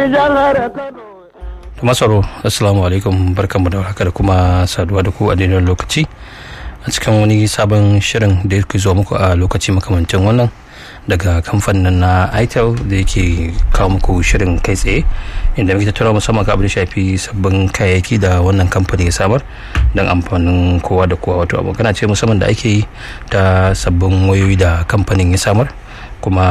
Masaro, assalamu alaikum, barkanmu da haka da kuma saduwa da ku a daidai lokaci a cikin wani sabon shirin da yake zuwa muku a lokaci makamancin wannan daga kamfanin na itel da yake kawo muku shirin kai tsaye inda muke tattara musamman ka abin da shafi sabbin kayayyaki da wannan kamfani ya samar don amfanin kowa da kowa, wato magana ce musamman da ake yi ta sabbin wayoyi da kamfanin ya samar, kuma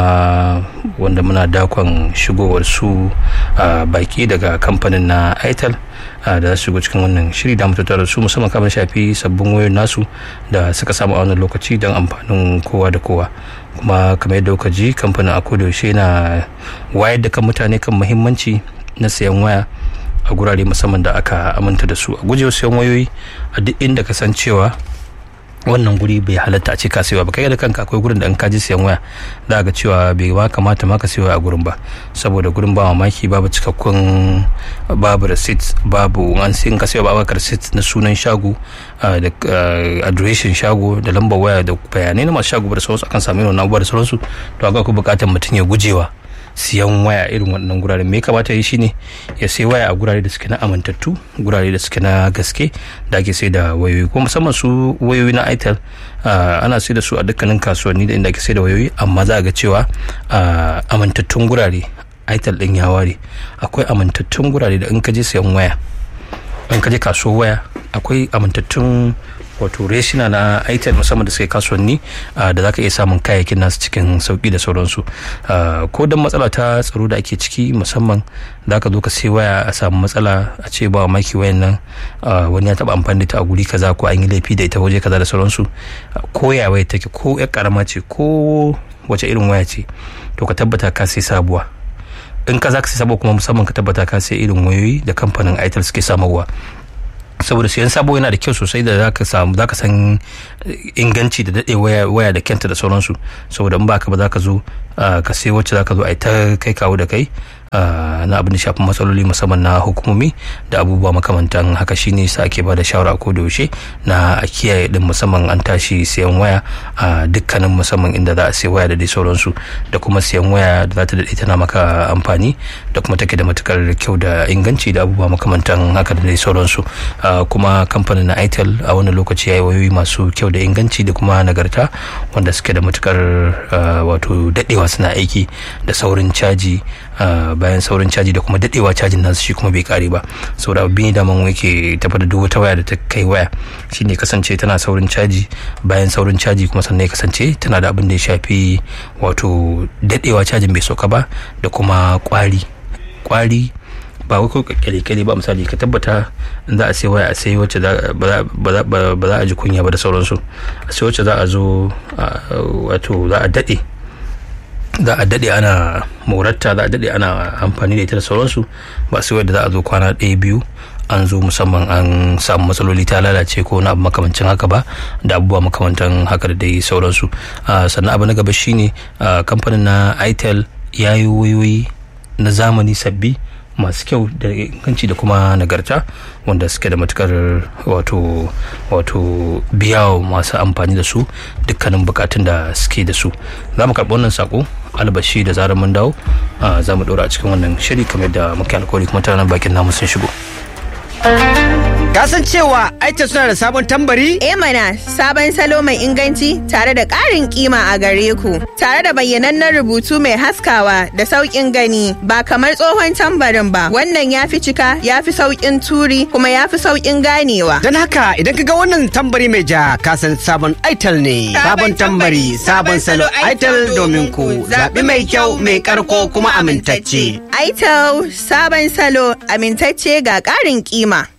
wanda muna dakon shigowar su baki daga kamfanin na itel da za su shigo cikin wannan shiri da mutu tare su musamman kamar shafi sabbin wayoyin nasu da suka samu a wannan lokaci don amfanin kowa da kowa. Kuma kamar yadda kuka ji, kamfanin a kodayaushe na wayar da kan mutane kan muhimmanci na sayan waya a gurare musamman da aka aminta da su, a gujewa sayan wayoyi a duk inda ka san cewa wannan guri bai halatta a ce ka sayo ba. Kai da kanka akwai gurin da in ka ji sayan waya za ga cewa bai ma kamata ma ka sayo a gurin ba, saboda gurin ba mamaki babu cikakkun, babu receipt, babu an sai in ka sayo ba ka receipt na sunan shago da adireshin shago da lambar waya da bayanai na masu shago da sauransu akan samu wannan abubuwa da sauransu. To ga ku bukatar mutum ya gujewa siyan waya irin waɗannan gurare. Me kamata yi shine ya sai waya a gurare da suke na amintattu, gurare da suke na gaske da ake sai da wayoyi, kuma musamman su wayoyi na itel ana sai da su a dukkanin kasuwanni da inda ake sai da wayoyi, amma za a ga cewa amintattun gurare itel din ya ware. Akwai amintattun gurare da in ka je sayan waya, in ka je kasuwar waya, akwai amintattun wato reshina na itel musamman da suke kasuwanni da zaka iya samun kayayyakin nasu cikin sauki da sauransu. Ko dan matsala ta tsaro da ake ciki, musamman zaka zo ka sai waya a samu matsala, a ce ba maki wayan nan wani ya taba amfani da ta a guri kaza ko an yi laifi da ita waje kaza da sauransu, ko ya waya take, ko yar karama ce, ko wace irin waya ce, to ka tabbata ka sai sabuwa. In ka za ka sai sabuwa kuma musamman ka tabbata ka sai irin wayoyi da kamfanin itel suke samarwa, saboda siyan sabo yana da kyau sosai da zaka san inganci da dade waya da kyanta da sauransu, saboda in baka ba zaka zo ka sai wacce zaka zo a ta kai kawo da kai na abin da shafin matsaloli musamman na hukumomi da abubuwa makamantan haka. Shine sa ake bada shawara ko da yaushe na a kiyaye din, musamman an tashi siyan waya a dukkanin musamman inda za a sai waya da dai sauransu, da kuma siyan waya da za ta dade tana maka amfani da kuma take da matukar kyau da inganci da abubuwa makamantan haka da dai sauransu. Kuma kamfanin na itel a wani lokaci yayi wayoyi masu kyau da inganci da kuma nagarta, wanda suke da matukar wato dadewa suna aiki da saurin caji, bayan saurin caji da kuma dadewa cajin nasu shi kuma bai kare ba. saboda abin da man yake tafi da duk wata waya da ta kai waya shine kasance tana saurin caji, bayan saurin caji kuma sannan ya kasance tana da abin da ya shafi wato dadewa cajin bai sauka ba, da kuma kwari ba wai ko kyale ba. Misali ka tabbata in za a sai waya a sai wacce ba za a ji kunya ba da sauransu, a sai wacce za a zo wato za a dade ana moratta, za a dade ana amfani da ita da sauransu, ba sai wadda za a zo kwana ɗaya biyu an zo musamman an samu matsaloli ta lalace ko na abu makamancin haka ba, da abubuwa makamantan haka da dai sauransu. Sannan abu na gaba shine kamfanin na itel ya yi wayoyi na zamani sabbi masu kyau da inganci da kuma nagarta, wanda suke da matukar wato biya masu amfani da su dukkanin bukatun da suke da su. Za mu karɓi wannan sako albashi da zarar mun dawo za mu ɗora a cikin wannan shiri kamar da muke alkawari, kuma tana bakin namu sun shigo. Kasancewa itel suna da sabon tambari? Mana sabon salo mai inganci tare da ƙarin kima a gare ku, tare da bayyanannen rubutu mai haskawa da sauƙin gani, ba kamar tsohon tambarin ba. Wannan ya fi cika, ya fi sauƙin turi, kuma ya fi sauƙin ganewa. Don haka idan ka ga wannan tambari mai ja, kasan sabon itel ne. Sabon tambari, sabon salo itel domin ku. Zaɓi mai kyau, mai ƙarko kuma amintacce. itel sabon salo, amintacce ga ƙarin kima.